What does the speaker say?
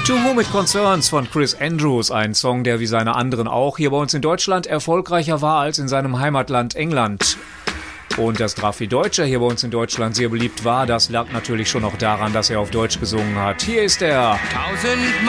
To Whom It Concerns von Chris Andrews, ein Song, der wie seine anderen auch hier bei uns in Deutschland erfolgreicher war als in seinem Heimatland England. Und dass Drafi Deutscher hier bei uns in Deutschland sehr beliebt war, das lag natürlich schon auch daran, dass er auf Deutsch gesungen hat. Hier ist er. 1000